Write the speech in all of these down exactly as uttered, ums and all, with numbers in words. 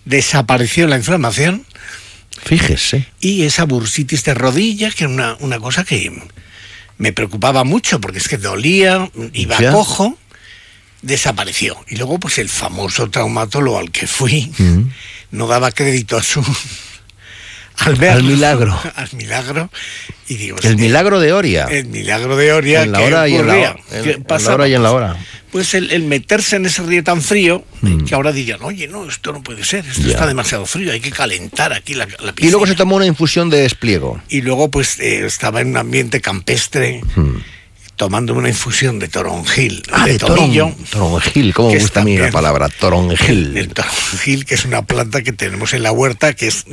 desapareció la inflamación. Fíjese. Y esa bursitis de rodilla, que era una, una cosa que me preocupaba mucho, porque es que dolía, iba ya. cojo, desapareció. Y luego, pues el famoso traumatólogo al que fui, Mm. no daba crédito a su... Al, verlo, al milagro. Al milagro. Y digo, El milagro de Oria. El milagro de Oria. En la hora y en la hora. En, en la hora y en la hora. Pues el, el meterse en ese río tan frío, Mm. que ahora dirían, oye, no, esto no puede ser, esto Ya. está demasiado frío, hay que calentar aquí la, la piscina. Y luego se tomó una infusión de despliego. Y luego, pues, eh, estaba en un ambiente campestre, Mm. tomando una infusión de toronjil, Ah, de, de tomillo. toron, toronjil, cómo me gusta a mí la palabra, toronjil. El, el toronjil, que es una planta que tenemos en la huerta, que es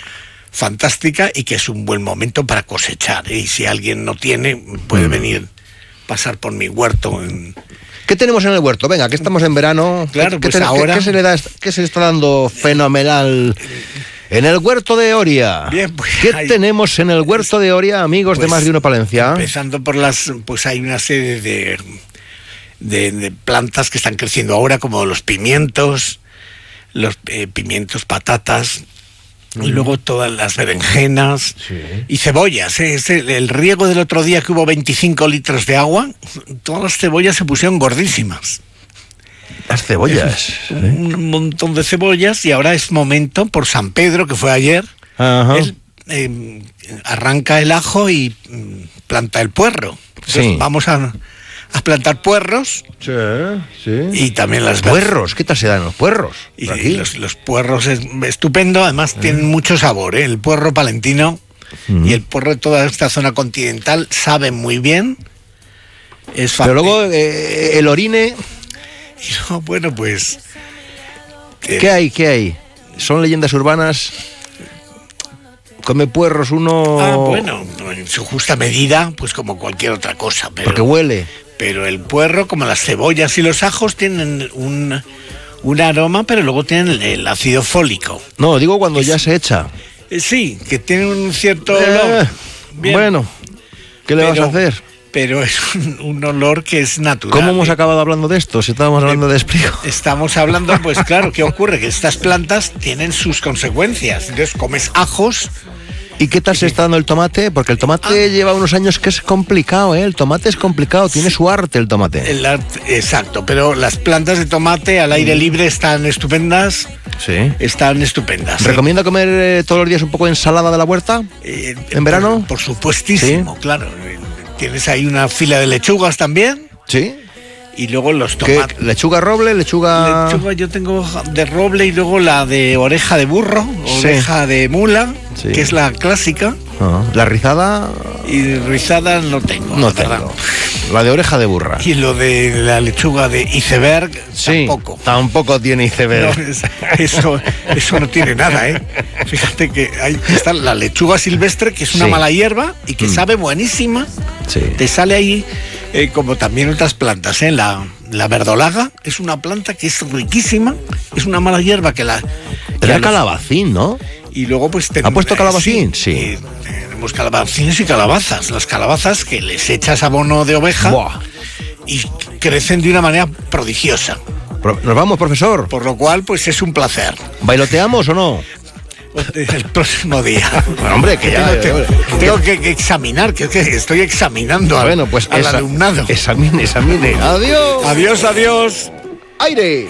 fantástica y que es un buen momento para cosechar. Y si alguien no tiene, puede mm. venir, pasar por mi huerto. En... ¿Qué tenemos en el huerto? Venga, que estamos en verano. Claro, ¿Qué, pues qué, ahora... ¿qué se le da, qué se le está dando fenomenal en el huerto de Oria? Bien, pues, ¿Qué hay... tenemos en el huerto de Oria, amigos pues, de Más de Uno Palencia? Empezando por las... Pues hay una serie de, de, de plantas que están creciendo ahora, como los pimientos, los eh, pimientos, patatas... Y luego todas las berenjenas sí. y cebollas. ¿eh? Es el, el riego del otro día que hubo veinticinco litros de agua, todas las cebollas se pusieron gordísimas. Las cebollas. ¿eh? Un montón de cebollas y ahora es momento, por San Pedro, que fue ayer, él, eh, arranca el ajo y mm, planta el puerro. Entonces, sí. Vamos a... a plantar puerros sí, sí. y también las puerros. ¿Qué tal se dan los puerros? Y los, los puerros es estupendo, además eh. tienen mucho sabor, ¿eh? El puerro palentino uh-huh. y el puerro de toda esta zona continental sabe muy bien. Es Pero luego eh, el orine. Y luego, bueno, pues eh, ¿qué hay? ¿Qué hay? ¿Son leyendas urbanas? ¿Come puerros uno? Ah, bueno, en su justa medida, pues como cualquier otra cosa. Pero, porque huele. Pero el puerro, como las cebollas y los ajos, tienen un, un aroma, pero luego tienen el, el ácido fólico. No, digo cuando es, ya se echa. Eh, sí, que tiene un cierto eh, olor. Bien. Bueno, ¿qué le pero, vas a hacer? Pero es un, un olor que es natural. ¿Cómo hemos acabado hablando de esto? Si estábamos hablando de, de despliego. Estamos hablando, pues claro, ¿qué ocurre? Que estas plantas tienen sus consecuencias. Entonces comes ajos. ¿Y qué tal se está dando el tomate? Porque el tomate ah. lleva unos años que es complicado, ¿eh? El tomate es complicado, tiene sí. su arte el tomate. El arte, exacto, pero las plantas de tomate al aire libre están estupendas. Sí. Están estupendas. ¿Recomienda ¿sí? comer eh, todos los días un poco de ensalada de la huerta? Eh, ¿En verano? Por, por supuestísimo, ¿sí? Claro. Tienes ahí una fila de lechugas también. Sí. Y luego los tomates. ¿Lechuga roble? ¿Lechuga...? Lechuga yo tengo de roble y luego la de oreja de burro, oreja sí. de mula, sí. que es la clásica. Uh-huh. ¿La rizada? Y rizada no tengo. No la tengo. Verdad. La de oreja de burra. Y lo de la lechuga de iceberg, sí, tampoco. Tampoco tiene iceberg. No, eso, eso no tiene nada, ¿eh? Fíjate que ahí está la lechuga silvestre, que es una sí. mala hierba y que mm. sabe buenísima. Sí. Te sale ahí, eh, como también otras plantas, ¿eh? La, la verdolaga es una planta que es riquísima, es una mala hierba que la... Pero era calabacín, ¿no? Y luego pues... Ten, ¿Ha puesto calabacín? Sí. sí. Tenemos calabacines y calabazas. Las calabazas que les echas abono de oveja Buah. y crecen de una manera prodigiosa. Nos vamos, profesor. Por lo cual, pues es un placer. ¿Bailoteamos o no? El próximo día. Bueno, hombre, que ya... Tengo, tengo que, que examinar, que, que estoy examinando al, bueno, pues al esa, alumnado. Examine, examine. Adiós. Adiós, adiós. Aire.